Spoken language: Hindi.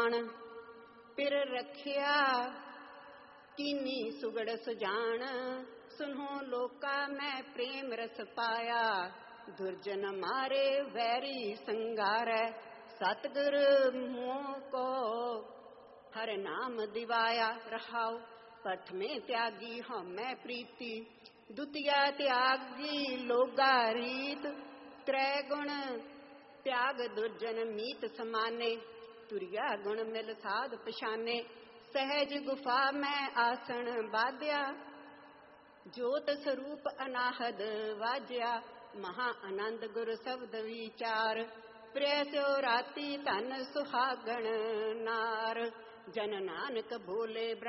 माण पिर रखिया कीनी सुगड़ सुजान सुनो लोका मैं प्रेम रस पाया दुर्जन मारे वैरी संगारै सतगुर मोह को हर नाम दिवाया रहाओ प्रथमे त्यागी हमें प्रीति द्वितीया त्यागी लोगा रीत त्रय गुण त्याग दुर्जन मीत समाने तुरिया गुण मिल साध पछाने सहज गुफा में आसन बाध्या ज्योत स्वरूप अनाहद वाज्या महा आनंद गुरु शब्द विचार प्रिय सो राती धन सुहागण नार जन नानक बोले